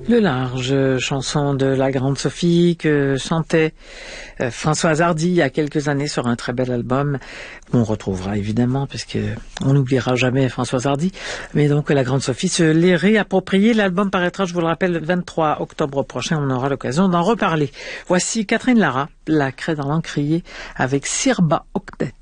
Le large, chanson de la Grande Sophie que chantait Françoise Hardy il y a quelques années sur un très bel album qu'on retrouvera évidemment puisque on n'oubliera jamais Françoise Hardy. Mais donc la Grande Sophie se l'est réappropriée. L'album paraîtra, je vous le rappelle, le 23 octobre prochain. On aura l'occasion d'en reparler. Voici Catherine Lara, la craie dans l'encrier avec Sirba Octet.